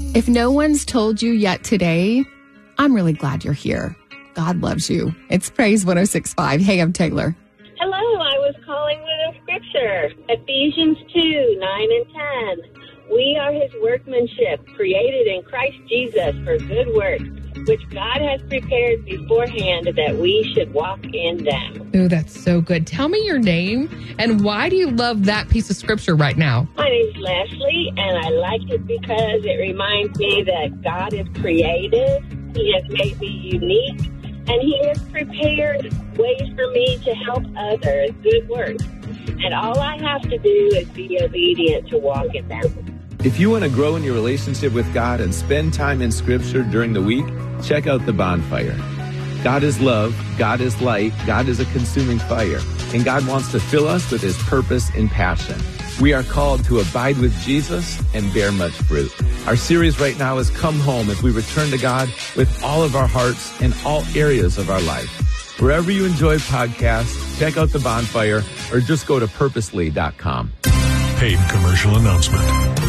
If no one's told you yet today, I'm really glad you're here. God loves you. It's Praise 106.5. Hey, I'm Taylor. Hello, I was calling with a scripture. Ephesians 2, 9 and 10. We are his workmanship, created in Christ Jesus for good works, which God has prepared beforehand that we should walk in them. Oh, that's so good. Tell me your name and why do you love that piece of scripture right now? My name's Leslie, and I like it because it reminds me that God is creative. He has made me unique, and he has prepared ways for me to help others, good works. And all I have to do is be obedient to walk in them. If you want to grow in your relationship with God and spend time in Scripture during the week, check out The Bonfire. God is love, God is light, God is a consuming fire, and God wants to fill us with his purpose and passion. We are called to abide with Jesus and bear much fruit. Our series right now is Come Home as we return to God with all of our hearts in all areas of our life. Wherever you enjoy podcasts, check out The Bonfire or just go to purposely.com. Paid commercial announcement.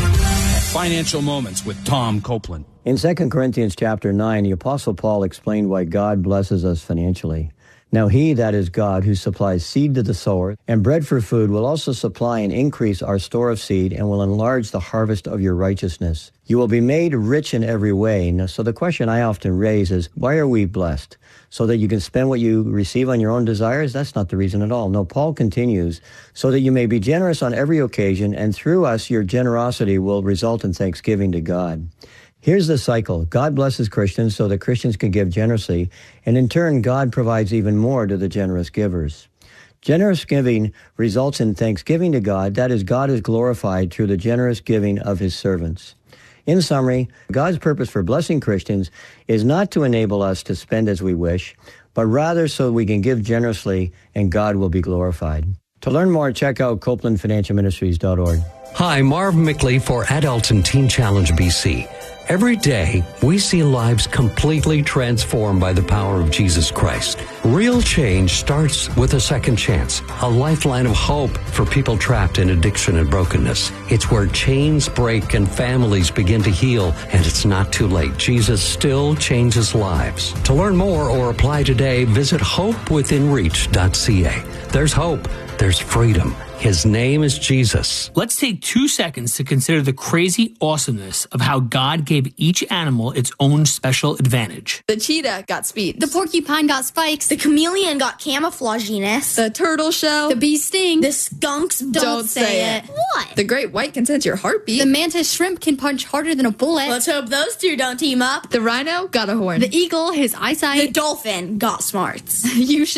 Financial Moments with Tom Copeland. In 2 Corinthians chapter 9, the Apostle Paul explained why God blesses us financially. Now he, that is God, who supplies seed to the sower and bread for food, will also supply and increase our store of seed and will enlarge the harvest of your righteousness. You will be made rich in every way. Now, so the question I often raise is, why are we blessed? So that you can spend what you receive on your own desires? That's not the reason at all. No, Paul continues, so that you may be generous on every occasion, and through us your generosity will result in thanksgiving to God. Here's the cycle. God blesses Christians so that Christians can give generously, and in turn, God provides even more to the generous givers. Generous giving results in thanksgiving to God. That is, God is glorified through the generous giving of his servants. In summary, God's purpose for blessing Christians is not to enable us to spend as we wish, but rather so we can give generously and God will be glorified. To learn more, check out CopelandFinancialMinistries.org. Hi, Marv Mickley for Adult and Teen Challenge BC. Every day, we see lives completely transformed by the power of Jesus Christ. Real change starts with a second chance, a lifeline of hope for people trapped in addiction and brokenness. It's where chains break and families begin to heal, and it's not too late. Jesus still changes lives. To learn more or apply today, visit hopewithinreach.ca. There's hope. There's freedom. His name is Jesus. Let's take 2 seconds to consider the crazy awesomeness of how God gave each animal its own special advantage. The cheetah got speed. The porcupine got spikes. The chameleon got camouflaginess. The turtle shell. The bee sting. The skunks don't say it. What? The great white can sense your heartbeat. The mantis shrimp can punch harder than a bullet. Let's hope those two don't team up. The rhino got a horn. The eagle, his eyesight. The dolphin got smarts. You should